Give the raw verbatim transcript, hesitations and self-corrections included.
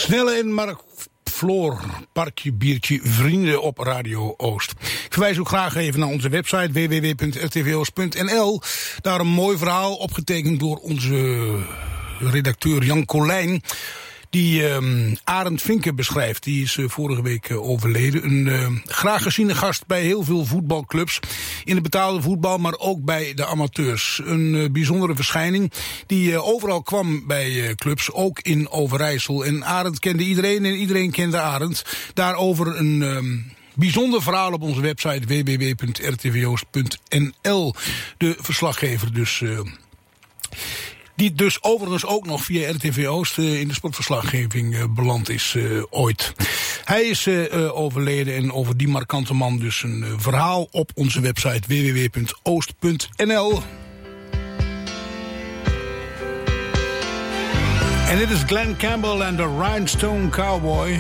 Snelle en Mark Floor, Parkje, Biertje, Vrienden op Radio Oost. Ik verwijs ook graag even naar onze website w w w punt r t v oost punt n l. Daar een mooi verhaal opgetekend door onze redacteur Jan Colijn, die um, Arend Vinken beschrijft. Die is uh, vorige week uh, overleden. Een uh, graag geziene gast bij heel veel voetbalclubs. In het betaalde voetbal, maar ook bij de amateurs. Een uh, bijzondere verschijning die uh, overal kwam bij uh, clubs, ook in Overijssel. En Arend kende iedereen en iedereen kende Arend. Daarover een Um, bijzonder verhaal op onze website w w w punt r t v oost punt n l. De verslaggever dus Uh, die dus overigens ook nog via R T V Oost uh, in de sportverslaggeving uh, beland is uh, ooit. Hij is uh, uh, overleden en over die markante man dus een uh, verhaal op onze website w w w punt oost punt n l. En dit is Glenn Campbell en de Rhinestone Cowboy.